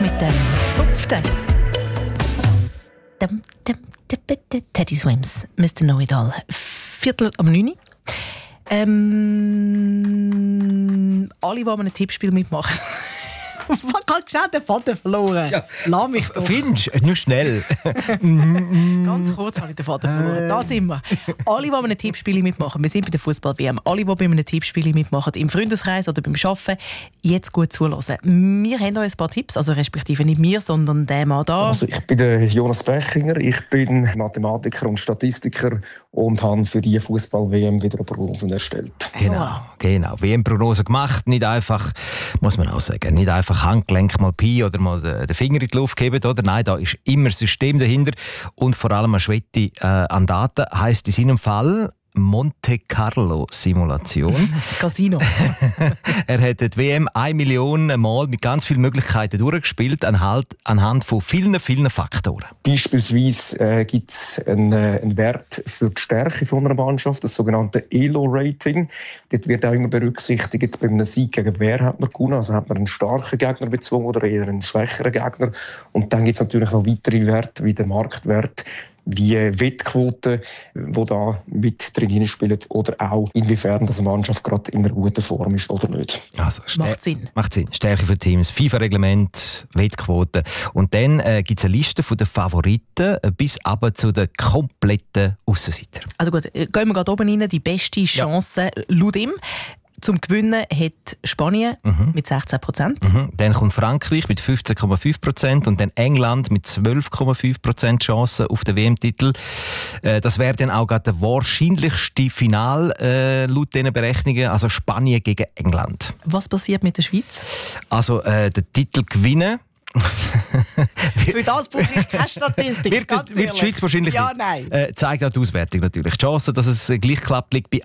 mit dem Zupften. Teddy Swims, Mr. Know-It-All. 8:45. Alle, die an einem Tippspiel mitmachen. Ich habe schnell den Faden verloren. Ja. Lass mich doch. Findest du? Nur schnell. Ganz kurz habe ich den Faden verloren. Da sind wir. Alle, die bei einem Tippspiel mitmachen, wir sind bei der Fußball-WM, alle, die bei einem Tippspiel mitmachen, im Freundeskreis oder beim Arbeiten, jetzt gut zuhören. Wir haben euch ein paar Tipps, also respektive nicht wir, sondern der Mann da. Also ich bin der Jonas Bechinger, ich bin Mathematiker und Statistiker und habe für die Fußball-WM wieder eine Prognose erstellt. Genau. WM-Prognose gemacht, nicht einfach, muss man auch sagen, nicht einfach Handgelenk mal Pi oder mal den Finger in die Luft geben, oder? Nein, da ist immer ein System dahinter und vor allem eine Schwette an Daten. Heisst in seinem Fall Monte Carlo Simulation. Casino. Er hat die WM 1 Million Mal mit ganz vielen Möglichkeiten durchgespielt, anhand von vielen Faktoren. Beispielsweise gibt es einen Wert für die Stärke von einer Mannschaft, das sogenannte ELO-Rating. Dort wird auch immer berücksichtigt, bei einem Sieg gegen wer hat man gewonnen. Also hat man einen starken Gegner bezwungen oder eher einen schwächeren Gegner. Und dann gibt es natürlich noch weitere Werte, wie der Marktwert, wie Wettquoten, die da mit drin spielen, oder auch inwiefern eine Mannschaft gerade in einer guten Form ist oder nicht. Also, Macht Sinn. Stärke für Teams, FIFA-Reglement, Wettquoten. Und dann gibt es eine Liste der Favoriten bis aber zu den kompletten Aussenseitern. Also gut, gehen wir gerade oben rein. Die beste Chance laut ihm zum Gewinnen hat Spanien mit 16%. Dann kommt Frankreich mit 15,5% und dann England mit 12,5% Chancen auf den WM-Titel. Das wäre dann auch gerade der wahrscheinlichste Final laut diesen Berechnungen, also Spanien gegen England. Was passiert mit der Schweiz? Also den Titel gewinnen. Für das brauche ich keine Statistik. Wird die Schweiz wahrscheinlich ja, nicht. nein. Zeigt auch die Auswertung natürlich. Die Chance, dass es gleich klappt, liegt bei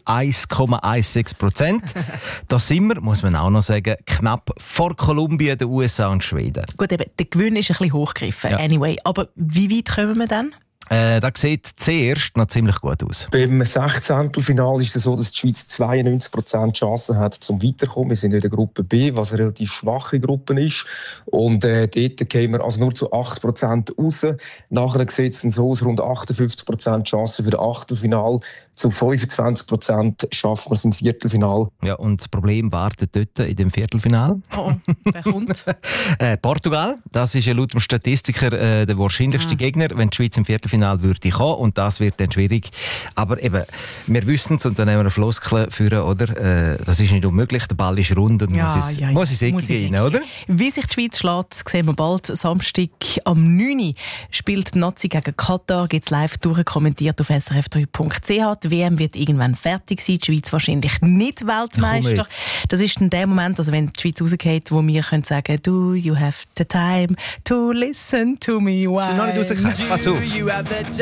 1,16%. Da sind wir, muss man auch noch sagen, knapp vor Kolumbien, den USA und Schweden. Gut, eben, der Gewinn ist ein bisschen hochgegriffen. Ja. Anyway, aber wie weit kommen wir dann? Das sieht zuerst noch ziemlich gut aus. Beim 16-Finale ist es so, dass die Schweiz 92% Chancen hat, zum Weiterkommen. Wir sind in der Gruppe B, was eine relativ schwache Gruppe ist. Und dort gehen wir also nur zu 8% raus. Nachher sieht es dann so aus, rund 58% Chancen für das Achtelfinale. Zu 25% schaffen wir es im Viertelfinale. Ja, und das Problem wartet dort in dem Viertelfinale. Oh, wer kommt? Portugal, das ist ja laut dem Statistiker der wahrscheinlichste Gegner, wenn die Schweiz im Viertelfinale würde kommen. Und das wird dann schwierig. Aber eben, wir wissen es und dann nehmen wir eine Floskel führen, oder? Das ist nicht unmöglich, der Ball ist rund und muss ins Eckige rein, oder? Wie sich die Schweiz schlägt, sehen wir bald. Samstag am 9. Uhr spielt die Nazi gegen Katar. Gibt es live durchkommentiert auf srf3.ch. Die WM wird irgendwann fertig sein. Die Schweiz wahrscheinlich nicht Weltmeister. Das ist dann der Moment, also wenn die Schweiz rausgeht, wo wir können sagen, do you have the time to listen to me? Sie noch nicht rausgekommen. Pass auf.